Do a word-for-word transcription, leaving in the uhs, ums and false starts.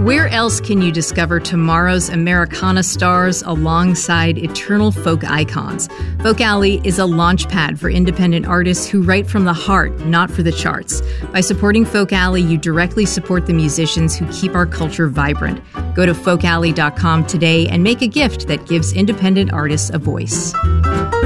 Where else can you discover tomorrow's Americana stars alongside eternal folk icons? Folk Alley is a launch pad for independent artists who write from the heart, not for the charts. By supporting Folk Alley, you directly support the musicians who keep our culture vibrant. Go to folk alley dot com today and make a gift that gives independent artists a voice.